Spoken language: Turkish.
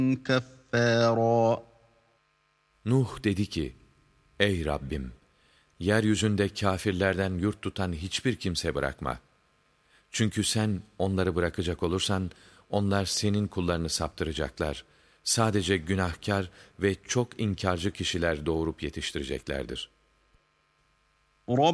كفارا. Nuh dedi ki, ey Rabbim, yeryüzünde kâfirlerden yurt tutan hiçbir kimse bırakma. Çünkü sen onları bırakacak olursan, onlar senin kullarını saptıracaklar. Sadece günahkar ve çok inkarcı kişiler doğurup yetiştireceklerdir.